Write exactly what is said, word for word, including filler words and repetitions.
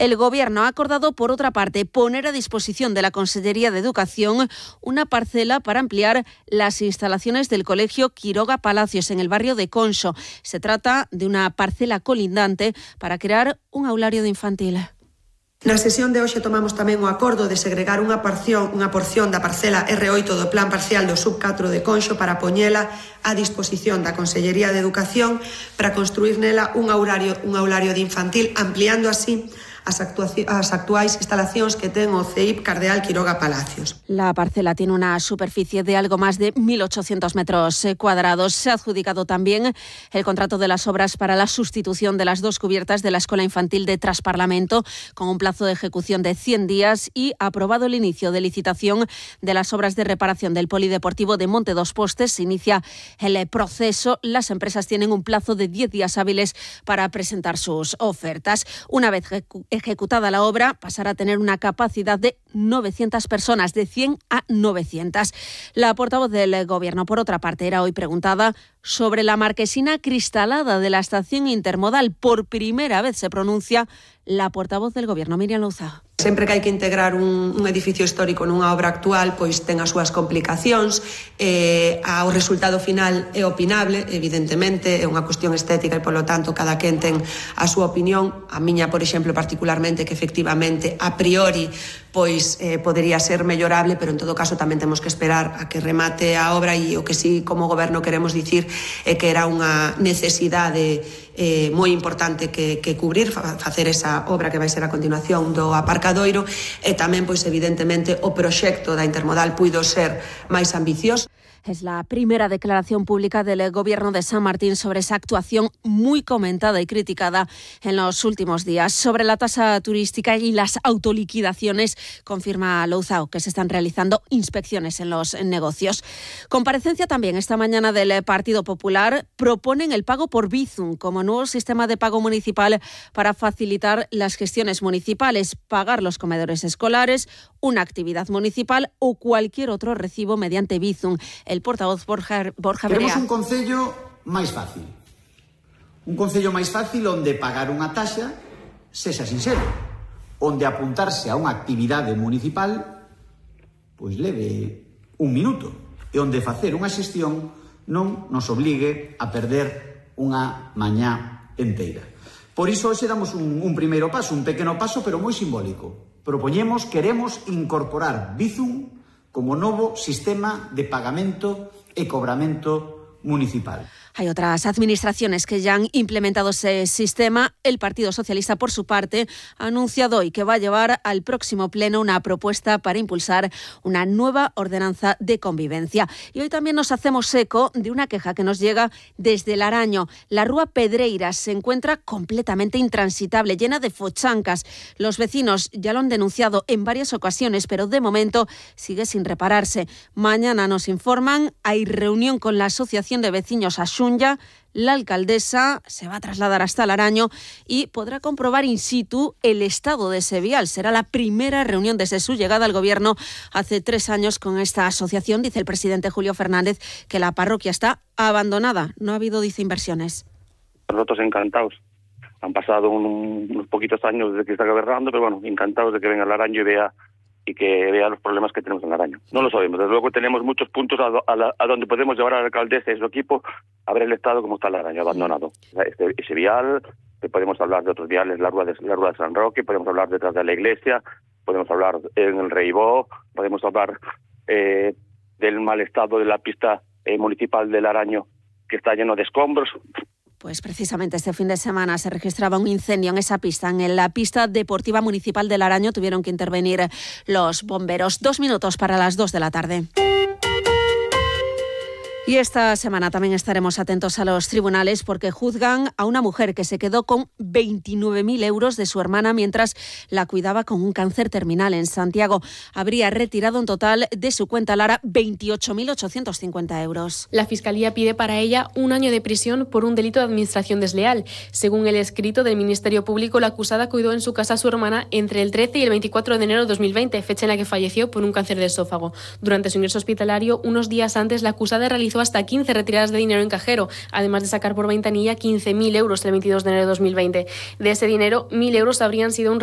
El Gobierno ha acordado, por otra parte, poner a disposición de la Consellería de Educación una parcela para ampliar las instalaciones del Colegio Quiroga Palacios en el barrio de Conxo. Se trata de una parcela colindante para crear un aulario de infantil. Na sesión de hoxe tomamos tamén o acordo de segregar unha porción, unha porción da parcela erre oito do Plan Parcial do sub catro de Conxo para poñela a disposición da Consellería de Educación para construir nela un aulario, un aulario de infantil, ampliando así as, as actuais instalacións que ten o C I P Cardeal Quiroga Palacios. La parcela tiene una superficie de algo más de mil ochocientos metros cuadrados. Se ha adjudicado también el contrato de las obras para la sustitución de las dos cubiertas de la Escuela Infantil de Trasparlamento, con un plazo de ejecución de cien días, y aprobado el inicio de licitación de las obras de reparación del Polideportivo de Monte dos Postes. Se inicia el proceso. Las empresas tienen un plazo de diez días hábiles para presentar sus ofertas. Una vez ejecutada la obra, pasará a tener una capacidad de novecientas personas, de cien a novecientas. La portavoz del Gobierno, por otra parte, era hoy preguntada sobre la marquesina cristalada de la estación intermodal. Por primera vez se pronuncia la portavoz del Gobierno, Míriam Louzá. Sempre que hai que integrar un, un edificio histórico nunha obra actual, pois ten as súas complicacións, eh, o resultado final é opinable, evidentemente, é unha cuestión estética e, polo tanto, cada quen ten a súa opinión. A miña, por exemplo, particularmente, que efectivamente, a priori, pois eh, podería ser mellorable, pero en todo caso tamén temos que esperar a que remate a obra, e o que sí, como Goberno, queremos dicir é que era unha necesidade eh, moi importante que, que cubrir, facer esa obra que vai ser a continuación do aparcadoiro, e tamén, pois evidentemente, o proxecto da intermodal puido ser máis ambicioso. Es la primera declaración pública del Gobierno de San Martín sobre esa actuación muy comentada y criticada en los últimos días. Sobre la tasa turística y las autoliquidaciones, confirma Louzao que se están realizando inspecciones en los negocios. Comparecencia también esta mañana del Partido Popular. Proponen el pago por Bizum como nuevo sistema de pago municipal para facilitar las gestiones municipales, pagar los comedores escolares, una actividad municipal o cualquier otro recibo mediante Bizum. El portavoz Borja, Borja Queremos Brea. un concello máis fácil. Un concello máis fácil onde pagar unha taxa sexa sincero. Onde apuntarse a unha actividade municipal pois leve un minuto. E onde facer unha xestión non nos obligue a perder unha mañá enteira. Por iso hoxe damos un, un primeiro paso, un pequeno paso, pero moi simbólico. Propoñemos, queremos incorporar Bizum como novo sistema de pagamento e cobramento municipal. Hay otras administraciones que ya han implementado ese sistema. El Partido Socialista, por su parte, ha anunciado hoy que va a llevar al próximo pleno una propuesta para impulsar una nueva ordenanza de convivencia. Y hoy también nos hacemos eco de una queja que nos llega desde Laraño. La Rúa Pedreiras se encuentra completamente intransitable, llena de fochancas. Los vecinos ya lo han denunciado en varias ocasiones, pero de momento sigue sin repararse. Mañana, nos informan, hay reunión con la Asociación de Vecinos Asunción. La alcaldesa se va a trasladar hasta Laraño y podrá comprobar in situ el estado de ese vial. Será la primera reunión desde su llegada al Gobierno hace tres años con esta asociación. Dice el presidente Julio Fernández que la parroquia está abandonada. No ha habido, dice, inversiones. Nosotros encantados. Han pasado un, unos poquitos años desde que está gobernando, pero bueno, encantados de que venga Laraño y vea y que vea los problemas que tenemos en Laraño. No lo sabemos, desde luego tenemos muchos puntos a, a, la, a donde podemos llevar a la alcaldesa y su equipo a ver el estado como está Laraño, abandonado. Este, ese vial, podemos hablar de otros viales, la Rúa de, la Rúa de San Roque, podemos hablar detrás de la iglesia, podemos hablar en el Reibó, podemos hablar eh, del mal estado de la pista eh, municipal de Laraño, que está lleno de escombros. Pues precisamente este fin de semana se registraba un incendio en esa pista, en la pista deportiva municipal de Laraño. Tuvieron que intervenir los bomberos. Dos minutos para las dos de la tarde. Y esta semana también estaremos atentos a los tribunales porque juzgan a una mujer que se quedó con veintinueve mil euros de su hermana mientras la cuidaba con un cáncer terminal en Santiago. Habría retirado en total de su cuenta Lara veintiocho mil ochocientos cincuenta euros. La Fiscalía pide para ella un año de prisión por un delito de administración desleal. Según el escrito del Ministerio Público, la acusada cuidó en su casa a su hermana entre el trece y el veinticuatro de enero de dos mil veinte, fecha en la que falleció por un cáncer de esófago. Durante su ingreso hospitalario, unos días antes, la acusada realizó hasta quince retiradas de dinero en cajero, además de sacar por ventanilla quince mil euros el veintidós de enero de dos mil veinte. De ese dinero, mil euros habrían sido un